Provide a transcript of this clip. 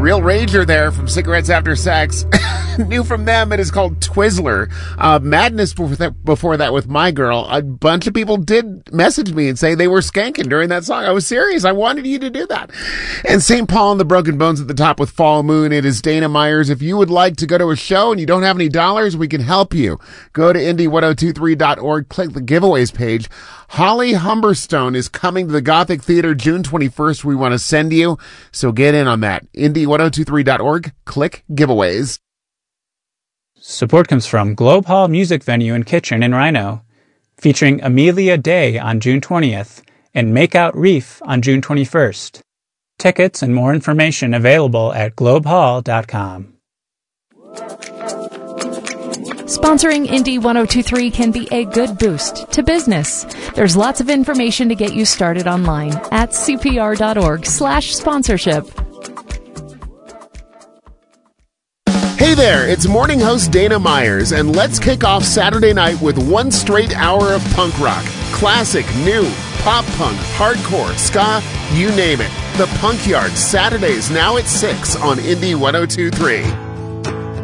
Real Rager there from Cigarettes After Sex. New from them, it is called Twizzler. Madness before that with My Girl. A bunch of people did message me and say they were skanking during that song. I was serious. I wanted you to do that. And St. Paul and the Broken Bones at the top with Fall Moon. It is Dana Myers. If you would like to go to a show and you don't have any dollars, we can help you. Go to indie1023.org, click the giveaways page. Holly Humberstone is coming to the Gothic Theater June 21st. We want to send you, so get in on that. Indie1023.org, click giveaways. Support comes from Globe Hall Music Venue and Kitchen in Rhino, featuring Amelia Day on June 20th and Makeout Reef on June 21st. Tickets and more information available at globehall.com. Sponsoring Indie 1023 can be a good boost to business. There's lots of information to get you started online at cpr.org/sponsorship. Hey there, it's morning host Dana Myers, and let's kick off Saturday night with 1 straight hour of punk rock. Classic, new, pop punk, hardcore, ska, you name it. The Punk Yard, Saturdays now at 6 on Indie 1023.